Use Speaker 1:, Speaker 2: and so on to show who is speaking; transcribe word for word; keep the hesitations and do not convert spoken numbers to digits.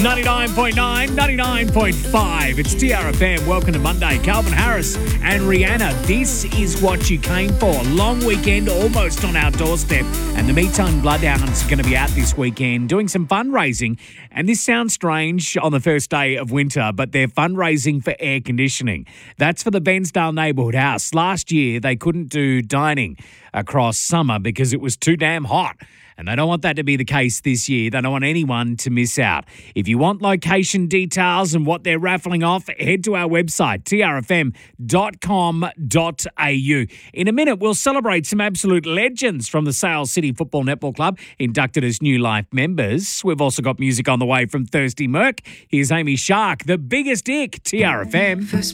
Speaker 1: ninety-nine point nine, ninety-nine point five. It's T R F M. Welcome to Monday. Calvin Harris and Rihanna. This is what you came for. Long weekend almost on our doorstep. And the Meat Tongue Bloodhounds are going to be out this weekend doing some fundraising. And this sounds strange on the first day of winter, but they're fundraising for air conditioning. That's for the Bensdale Neighbourhood House. Last year, they couldn't do dining across summer because it was too damn hot. And they don't want that to be the case this year. They don't want anyone to miss out. If you want location details and what they're raffling off, head to our website, t r f m dot com dot a u. In a minute, we'll celebrate some absolute legends from the Sale City Football Netball Club inducted as New Life members. We've also got music on the way from Thirsty Merc. Here's Amy Shark, the biggest ick, T R F M.
Speaker 2: First